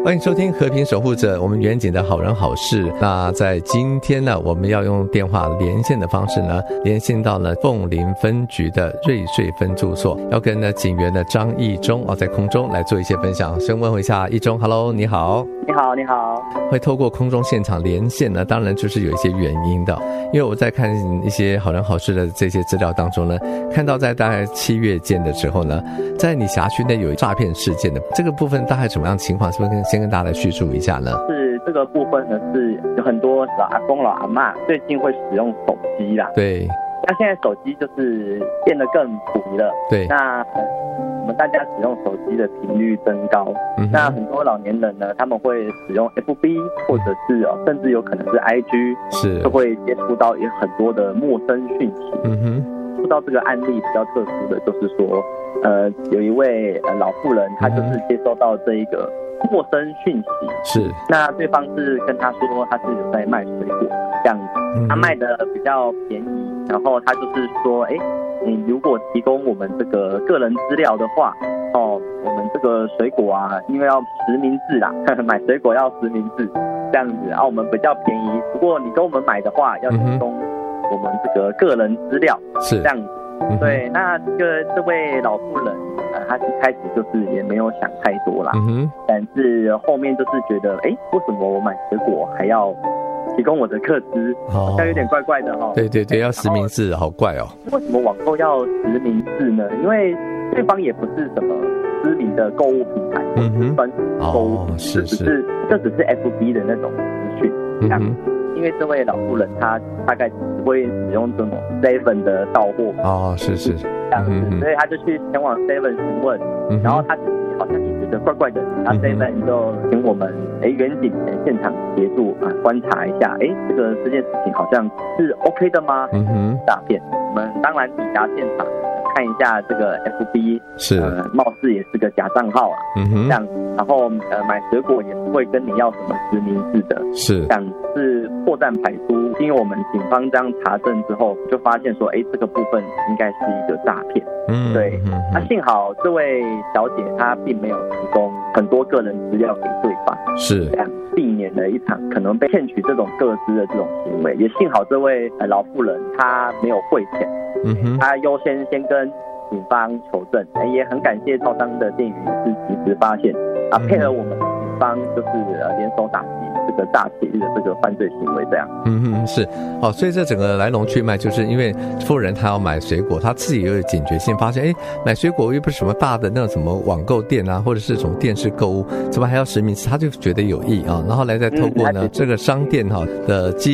欢迎收听和平守护者，我们远景的好人好事。那在今天呢，我们要用电话连线的方式呢，连线到了凤林分局的瑞穗分驻所，要跟呢警员的张义忠在空中来做一些分享。先问候一下义忠 ，Hello， 你好。 你好，你好。 会透过空中现场连线呢，当然就是有一些原因的，因为我在看一些好人好事的这些资料当中呢，看到在大概7月间的时候呢，在你辖区内有诈骗事件的这个部分大概什么样的情况，是不是先跟大家来叙述一下呢？ 是这个部分呢，是有很多老阿公老阿嬷最近会使用手机啦。 对。 那现在手机就是变得更普及了。 对。 那我们大家使用手机的频率增高，那很多老年人呢，他们会使用 FB 或者是甚至有可能是 IG， 是就会接触到也很多的陌生讯息。说到这个案例比较特殊的就是说，有一位老妇人，她就是接收到这一个陌生讯息，是那对方是跟她说她是有在卖水果这样子，她卖的比较便宜，然后她就是说，你如果提供我们这个个人资料的话，我们这个水果啊，因为要实名制啦，买水果要实名制这样子，我们比较便宜。不过你跟我们买的话，要提供我们这个个人资料，是这样子。对，那这位老妇人，她一开始就是也没有想太多啦，但是后面就是觉得，为什么我买水果还要提供我的个资，好像有点怪怪的哈。对对对，要实名制，好怪哦。为什么网购要实名制呢？因为对方也不是什么知名的购物平台，专属购物，这只是 FB 的那种资讯，这样。因为这位老妇人她大概只会使用这种 Seven 的到货是这样子，所以她就去前往 Seven 询问，然后她自己好像也觉得怪怪的，她 Seven 就请我们远景现场协助观察一下，这件事情好像是 OK 的吗？诈骗，我们当然抵达现场看一下这个 FB 是貌似也是个假账号这样，然后买水果也不会跟你要什么实名制的，是这样，是破绽百出。因为我们警方这样查证之后，就发现说，这个部分应该是一个诈骗。对，那幸好这位小姐她并没有提供很多个人资料给对方，是这样，避免了一场可能被骗取这种个资的这种行为。也幸好这位老妇人她没有汇钱。他优先跟警方求证，也很感谢超商的店员是及时发现配合我们警方就是联手打击这个诈欺的这个犯罪行为，这样。是所以这整个来龙去脉就是因为妇人她要买水果，她自己有警觉性，发现买水果又不是什么大的那种什么网购店啊，或者是从电视购物，怎么还要实名制，她就觉得有意然后来再透过呢这个商店的